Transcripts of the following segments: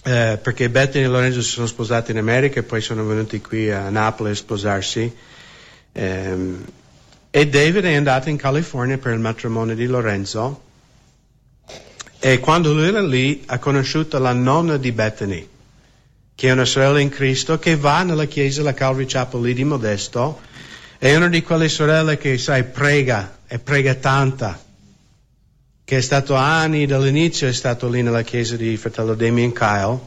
perché Bethany e Lorenzo si sono sposati in America e poi sono venuti qui a Napoli a sposarsi. E David è andato in California per il matrimonio di Lorenzo, e quando lui era lì ha conosciuto la nonna di Bethany, che è una sorella in Cristo, che va nella chiesa, la Calvary Chapel lì di Modesto. È una di quelle sorelle che, sai, prega, e prega tanta, che è stato anni dall'inizio, è stato lì nella chiesa di fratello Damien Kyle.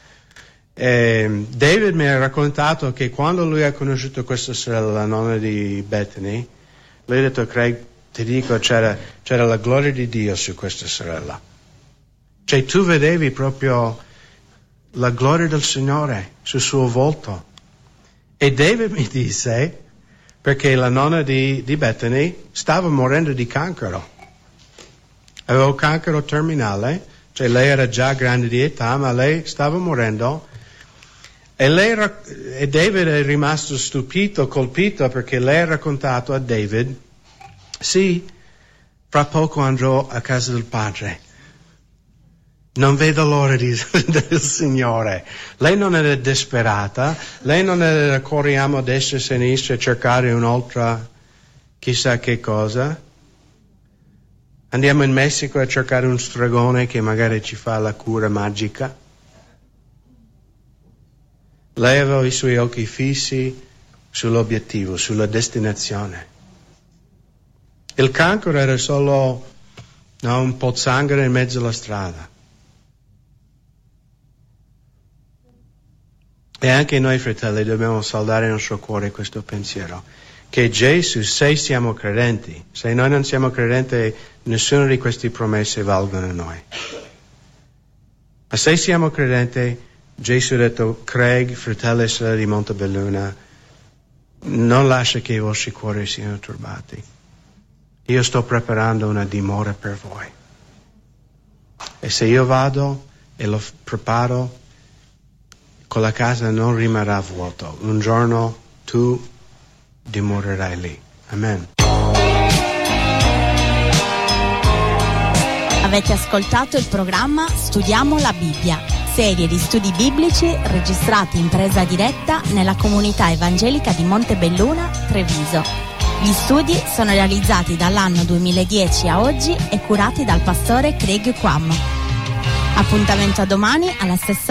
E David mi ha raccontato che quando lui ha conosciuto questa sorella, la nonna di Bethany, lui ha detto: Craig, ti dico, c'era la gloria di Dio su questa sorella. Cioè tu vedevi proprio la gloria del Signore sul suo volto. E David mi disse, perché la nonna di Bethany stava morendo di cancro. Aveva un cancro terminale, cioè lei era già grande di età, ma lei stava morendo. E David è rimasto stupito, colpito, perché lei ha raccontato a David: sì, fra poco andrò a casa del Padre. Non vedo l'ora del Signore. Lei non era disperata, lei non era corriamo a destra e a sinistra a cercare un'altra chissà che cosa. Andiamo in Messico a cercare un stregone che magari ci fa la cura magica. Lei aveva i suoi occhi fissi sull'obiettivo, sulla destinazione. Il cancro era solo un pozzanghere in mezzo alla strada. E anche noi, fratelli, dobbiamo saldare nel nostro cuore questo pensiero, che Gesù, se siamo credenti, se noi non siamo credenti, nessuna di queste promesse valgono a noi. Ma se siamo credenti, Gesù ha detto: Craig, fratelli e sorelle di Montebelluna, non lascia che i vostri cuori siano turbati. Io sto preparando una dimora per voi. E se io vado e lo preparo, quella casa non rimarrà vuoto. Un giorno tu dimorerai lì. Amen. Avete ascoltato il programma Studiamo la Bibbia, serie di studi biblici registrati in presa diretta nella comunità evangelica di Montebelluna, Treviso. Gli studi sono realizzati dall'anno 2010 a oggi e curati dal pastore Craig Quam. Appuntamento a domani alla stessa